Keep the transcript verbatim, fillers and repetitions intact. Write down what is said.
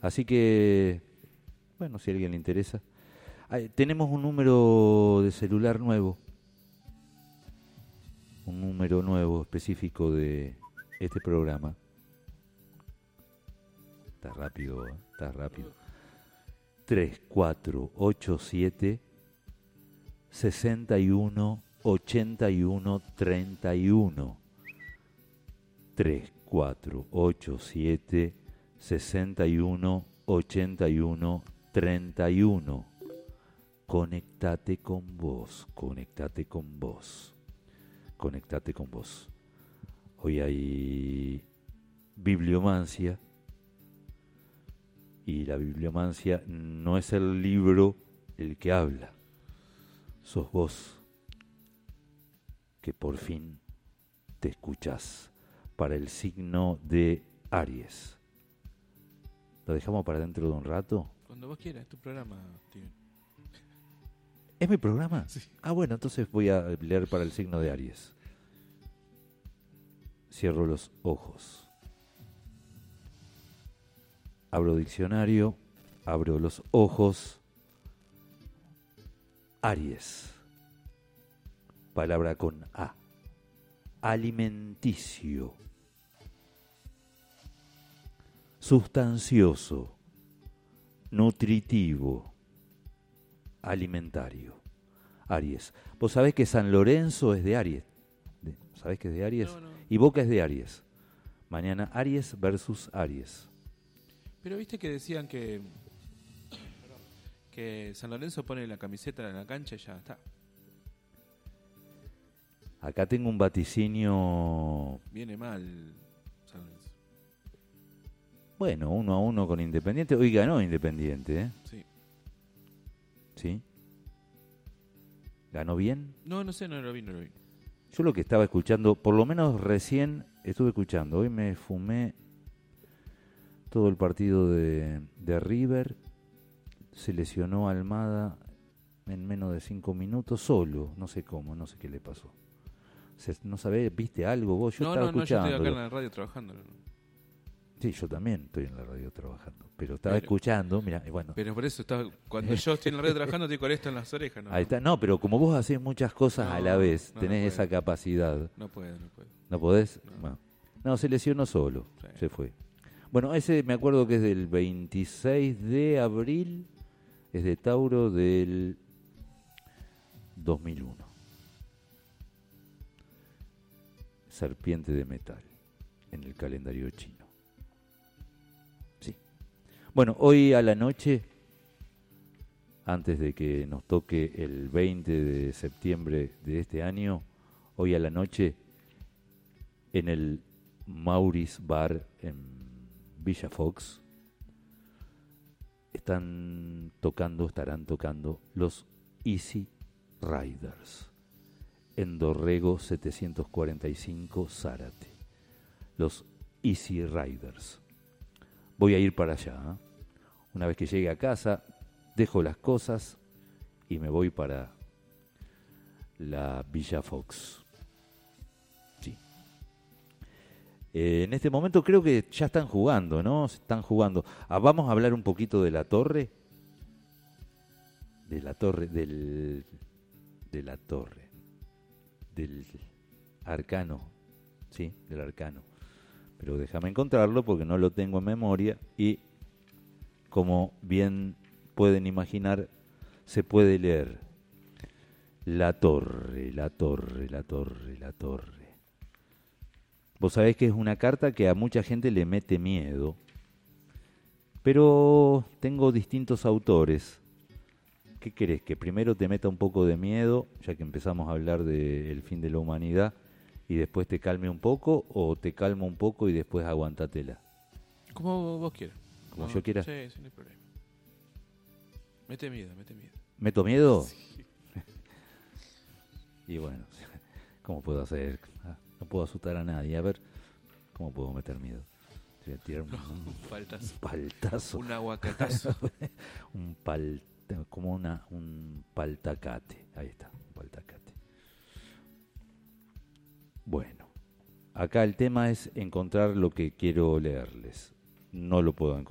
Así que, bueno, si a alguien le interesa. Ay, tenemos un número de celular nuevo. Un número nuevo específico de este programa. Está rápido, ¿eh? Está rápido. tres cuatro ocho siete sesenta y uno ochenta y uno treinta y uno. tres cuatro ocho siete sesenta y uno ochenta y uno treinta y uno. Conectate con vos, conectate con vos, conectate con vos. Hoy hay bibliomancia y la bibliomancia no es el libro el que habla, sos vos que por fin te escuchás para el signo de Aries. ¿Lo dejamos para dentro de un rato? Cuando vos quieras, es tu programa, Steven. ¿Es mi programa? Sí. Ah, bueno, entonces voy a leer para el signo de Aries. Cierro los ojos. Abro diccionario, abro los ojos. Aries. Palabra con A. Alimenticio. Sustancioso. Nutritivo. Alimentario. Aries. ¿Vos sabés que San Lorenzo es de Aries? ¿Sabés que es de Aries? No, no. Y Boca es de Aries. Mañana Aries versus Aries. Pero viste que decían que que San Lorenzo pone la camiseta en la cancha y ya está. Acá tengo un vaticinio. Viene mal San Lorenzo. Bueno, uno a uno con Independiente. Hoy ganó Independiente, ¿eh? Sí. ¿Sí? ¿Ganó bien? No, no sé, no lo vi, no lo vi. Yo lo que estaba escuchando, por lo menos recién estuve escuchando. Hoy me fumé todo el partido de, de River. Se lesionó Almada en menos de cinco minutos solo. No sé cómo, no sé qué le pasó. Se, ¿No sabés? ¿Viste algo vos? Yo no, estaba no, no, yo escuchando. estoy acá en la radio trabajando. Sí, yo también estoy en la radio trabajando. Pero estaba Pero- escuchando, mira, bueno. Pero por eso estaba, cuando yo estoy en la radio trabajando estoy con esto en las orejas. No, Ahí está. No, pero como vos haces muchas cosas No, a la vez, no, tenés no esa puedo. capacidad. No puedo, no puedo. ¿No podés? No. Bueno. No, se lesionó solo. Sí. Se fue. Bueno, ese me acuerdo que es del veintiséis de abril. Es de Tauro del dos mil uno. Serpiente de metal en el calendario chino. Sí. Bueno, hoy a la noche, antes de que nos toque el veinte de septiembre de este año, hoy a la noche en el Maurice Bar en Villa Fox están tocando, estarán tocando los Easy Riders en Dorrego setecientos cuarenta y cinco Zárate. Los Easy Riders. Voy a ir para allá, ¿eh? Una vez que llegue a casa, dejo las cosas y me voy para la Villa Fox. Sí. Eh, en este momento creo que ya están jugando, ¿no? Están jugando. Ah, vamos a hablar un poquito de la torre. De la torre, del... De la torre. Del arcano. Sí, del arcano. Pero déjame encontrarlo porque no lo tengo en memoria y como bien pueden imaginar, se puede leer la torre, la torre, la torre, la torre. Vos sabés que es una carta que a mucha gente le mete miedo, pero tengo distintos autores. ¿Qué querés? ¿Que primero te meta un poco de miedo, ya que empezamos a hablar del fin de la humanidad, y después te calme un poco, o te calmo un poco y después aguantatela? Como vos quieras. Como yo quiera. Sí, sí, no hay problema. Mete miedo, mete miedo. ¿Meto miedo? Sí. Y bueno, ¿cómo puedo hacer? Ah, no puedo asustar a nadie. A ver, ¿cómo puedo meter miedo? Te voy a tirar un, No, un un paltazo. paltazo. Un aguacatazo. un pal, como una, un paltacate. Ahí está, un paltacate. Bueno, acá el tema es encontrar lo que quiero leerles. No lo puedo encontrar.